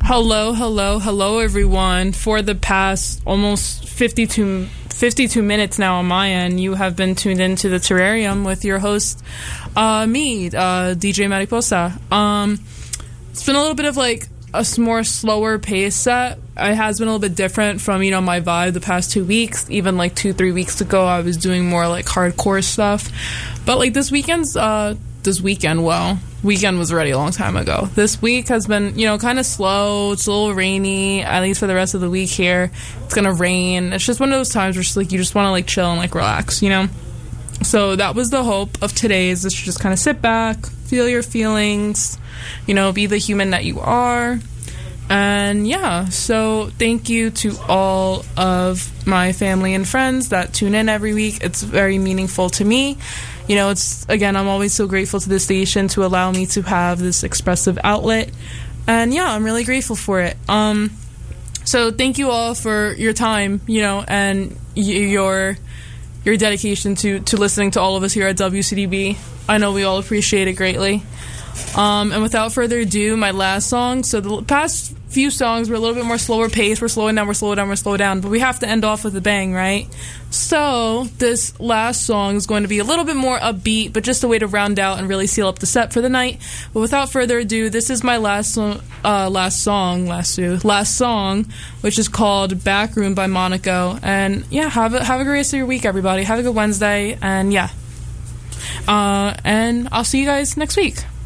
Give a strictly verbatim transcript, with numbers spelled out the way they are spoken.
Hello, hello, hello, everyone. For the past almost fifty-two, fifty-two minutes now on my end, you have been tuned into the Terrarium with your host, uh, me, uh, D J Mariposa. Um, it's been a little bit of like a more slower pace set. It has been a little bit different from, you know, my vibe the past two weeks. Even like two, three weeks ago, I was doing more like hardcore stuff. But like this weekend's, uh, this weekend, well, weekend was already a long time ago. This week has been, you know, kind of slow. It's a little rainy, at least for the rest of the week here. It's gonna rain. It's just one of those times where it's like you just want to like chill and like relax, you know? So that was the hope of today's, is to just kind of sit back, feel your feelings, you know, be the human that you are. And yeah, so thank you to all of my family and friends that tune in every week. It's very meaningful to me. You know, it's, again, I'm always so grateful to the station to allow me to have this expressive outlet. And yeah, I'm really grateful for it. Um, so thank you all for your time, you know, and y- your your dedication to, to listening to all of us here at W C D B. I know we all appreciate it greatly. Um, and without further ado, my last song. So the past few songs were a little bit more slower pace. We're slowing down, we're slowing down, we're slowing down. But we have to end off with a bang, right? So this last song is going to be a little bit more upbeat, but just a way to round out and really seal up the set for the night. But without further ado, this is my last so- uh, last song, last last song, which is called Backroom by Monaco. And yeah, have a, have a great rest of your week, everybody. Have a good Wednesday. And yeah. Uh, and I'll see you guys next week.